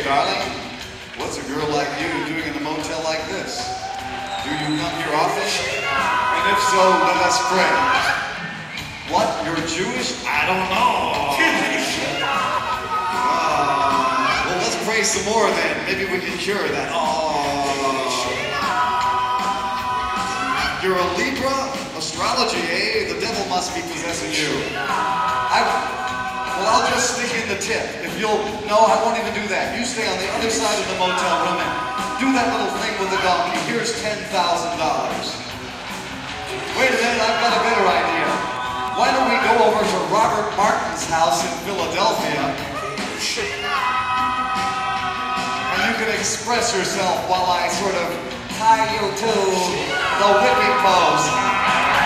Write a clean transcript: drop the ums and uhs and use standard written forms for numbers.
darling, what's a girl like you doing in a motel like this? Do you come here often? And if so, let us pray. What? You're Jewish? I don't know. Well, let's pray some more then. Maybe we can cure that. You're a Libra? Astrology, eh? The devil must be possessing you. Well, I'll just stick in the tip. If you'll... No, I won't even do that. You stay on the other side of the motel room and do that little thing with the donkey. Here's $10,000. Wait a minute, I've got a better idea. Why don't we go over to Robert Martin's house in Philadelphia? And you can express yourself while I sort of tie you to the whipping post.